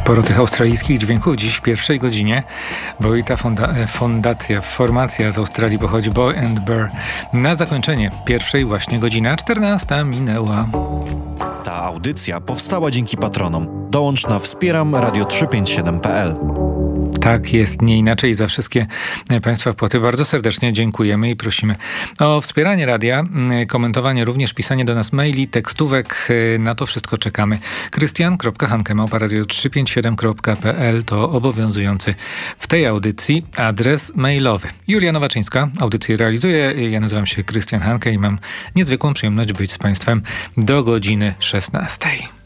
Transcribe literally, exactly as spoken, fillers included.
Sporo tych australijskich dźwięków dziś w pierwszej godzinie, bo i ta fonda- fondacja, formacja z Australii pochodzi, Boy and Burr. Na zakończenie pierwszej właśnie godzina czternasta minęła. Ta audycja powstała dzięki patronom. Dołącz na wspieram radio trzysta pięćdziesiąt siedem kropka p l. Tak jest, nie inaczej. Za wszystkie Państwa wpłaty bardzo serdecznie dziękujemy i prosimy o wspieranie radia, komentowanie, również pisanie do nas maili, tekstówek. Na to wszystko czekamy. krystian kropka hanke małpa radio trzysta pięćdziesiąt siedem kropka p l to obowiązujący w tej audycji adres mailowy. Julia Nowaczyńska audycję realizuje. Ja nazywam się Krystian Hanke i mam niezwykłą przyjemność być z Państwem do godziny szesnastej.